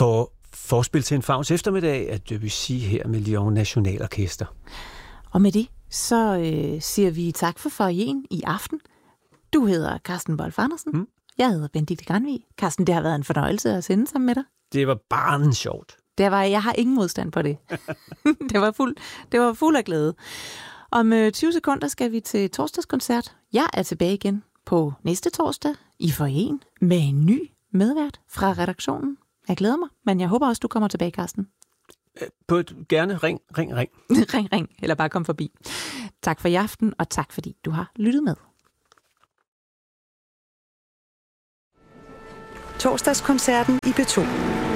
forspil til en Fauns eftermiddag af Debussy her med Lyon Nationalorkester. Og med det, så siger vi tak for foyeren i aften. Du hedder Carsten Wolf Andersen. Jeg hedder Benedikte Granvig. Carsten, det har været en fornøjelse at sende sammen med dig. Det var bare sjovt. Jeg har ingen modstand på det. det var fuld af glæde. Om 20 sekunder skal vi til torsdagskoncert. Jeg er tilbage igen på næste torsdag i foyeren med en ny medvært fra redaktionen. Jeg glæder mig, men jeg håber også, du kommer tilbage, Carsten. Gerne ring. ring, eller bare kom forbi. Tak for i aften, og tak fordi du har lyttet med. Torsdagskoncerten i P2.